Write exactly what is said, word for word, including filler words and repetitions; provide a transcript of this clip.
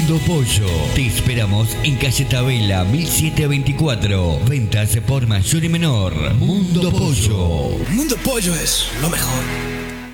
Mundo Pollo. Te esperamos en calle Tabela mil setecientos veinticuatro. Ventas por mayor y menor. Mundo Pollo. Mundo Pollo es lo mejor.